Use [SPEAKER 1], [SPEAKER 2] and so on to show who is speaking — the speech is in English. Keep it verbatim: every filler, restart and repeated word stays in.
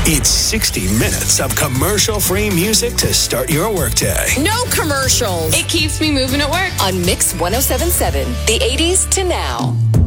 [SPEAKER 1] It's sixty minutes of commercial-free music to start your workday.
[SPEAKER 2] No commercials.
[SPEAKER 3] It keeps me moving at work.
[SPEAKER 4] On Mix one oh seven point seven, the eighties to now.